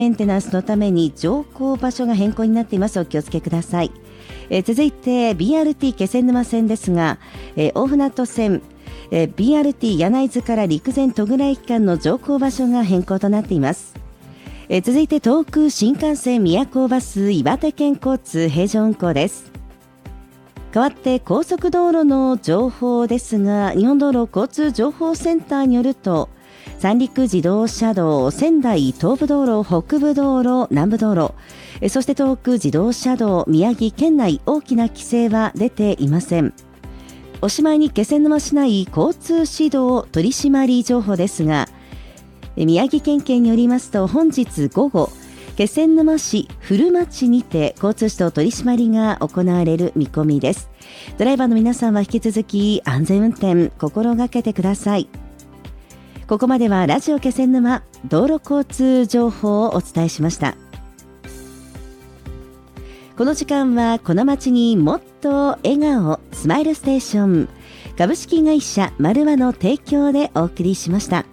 メンテナンスのために乗降場所が変更になっています。お気をつけください。続いて BRT 気仙沼線ですが、大船渡線、BRT 柳津から陸前戸倉駅間の乗降場所が変更となっています。続いて東北新幹線宮古バス岩手県交通平常運行です。代わって高速道路の情報ですが、日本道路交通情報センターによると、三陸自動車道、仙台東部道路、北部道路、南部道路、そして東北自動車道、宮城県内大きな規制は出ていません。おしまいに気仙沼市内交通指導取締り情報ですが、宮城県警によりますと、本日午後気仙沼市古町にて交通指導取締りが行われる見込みです。ドライバーの皆さんは引き続き安全運転心がけてください。ここまではラジオ気仙沼道路交通情報をお伝えしました。この時間はこの街にもっと笑顔スマイルステーション株式会社マルワの提供でお送りしました。